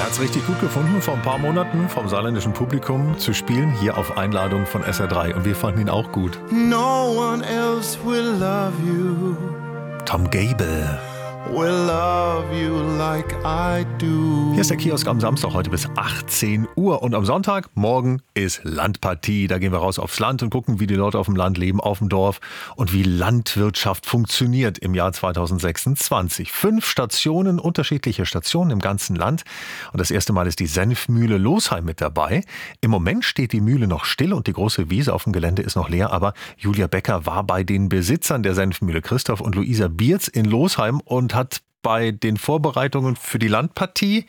Hat es richtig gut gefunden, vor ein paar Monaten vom saarländischen Publikum zu spielen, hier auf Einladung von SR3. Und wir fanden ihn auch gut. No one else will love you. Tom Gable. Will love you like I do. Hier ist der Kiosk am Samstag, heute bis 18 Uhr. Und am Sonntag, morgen ist Landpartie. Da gehen wir raus aufs Land und gucken, wie die Leute auf dem Land leben, auf dem Dorf und wie Landwirtschaft funktioniert im Jahr 2026. 5 Stationen, unterschiedliche Stationen im ganzen Land. Und das erste Mal ist die Senfmühle Losheim mit dabei. Im Moment steht die Mühle noch still und die große Wiese auf dem Gelände ist noch leer. Aber Julia Becker war bei den Besitzern der Senfmühle, Christoph und Luisa Bierz in Losheim, und hat bei den Vorbereitungen für die Landpartie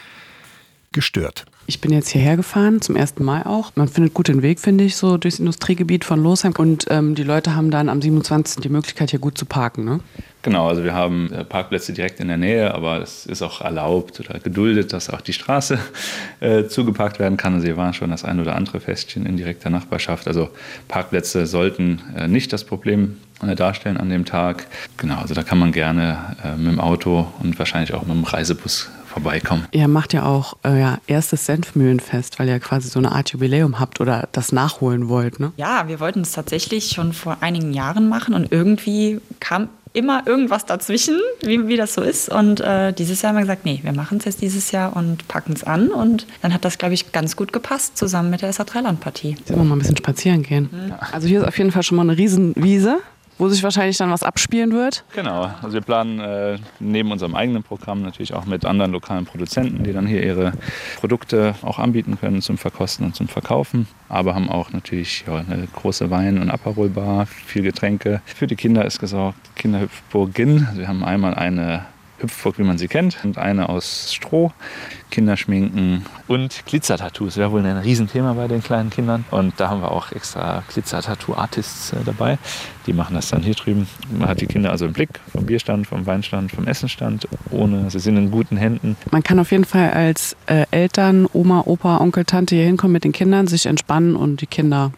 gestört. Ich bin jetzt hierher gefahren, zum ersten Mal auch. Man findet gut den Weg, finde ich, so durchs Industriegebiet von Losheim. Und die Leute haben dann am 27. die Möglichkeit, hier gut zu parken, ne? Genau, also wir haben Parkplätze direkt in der Nähe, aber es ist auch erlaubt oder geduldet, dass auch die Straße zugeparkt werden kann. Also hier war schon das ein oder andere Festchen in direkter Nachbarschaft. Also Parkplätze sollten nicht das Problem darstellen an dem Tag. Genau, also da kann man gerne mit dem Auto und wahrscheinlich auch mit dem Reisebus vorbeikommen. Ihr macht ja auch erstes Senfmühlenfest, weil ihr quasi so eine Art Jubiläum habt oder das nachholen wollt, ne? Ja, wir wollten es tatsächlich schon vor einigen Jahren machen und irgendwie kam immer irgendwas dazwischen, wie das so ist. Und dieses Jahr haben wir gesagt, nee, wir machen es jetzt dieses Jahr und packen es an. Und dann hat das, glaube ich, ganz gut gepasst, zusammen mit der SR3-Landpartie. Jetzt wollen wir mal ein bisschen spazieren gehen. Also hier ist auf jeden Fall schon mal eine Riesenwiese, wo sich wahrscheinlich dann was abspielen wird. Genau, also wir planen neben unserem eigenen Programm natürlich auch mit anderen lokalen Produzenten, die dann hier ihre Produkte auch anbieten können zum Verkosten und zum Verkaufen. Aber haben auch natürlich eine große Wein- und Aperol-Bar, viel Getränke. Für die Kinder ist gesorgt, Kinderhüpfburgin. Wir haben einmal eine Hüpfburg, wie man sie kennt, und eine aus Stroh, Kinderschminken und Glitzertattoos. Wäre wohl ein Riesenthema bei den kleinen Kindern. Und da haben wir auch extra Glitzer-Tattoo-Artists dabei. Die machen das dann hier drüben. Man hat die Kinder also im Blick, vom Bierstand, vom Weinstand, vom Essenstand. Sie sind in guten Händen. Man kann auf jeden Fall als Eltern, Oma, Opa, Onkel, Tante hier hinkommen mit den Kindern, sich entspannen und die Kinder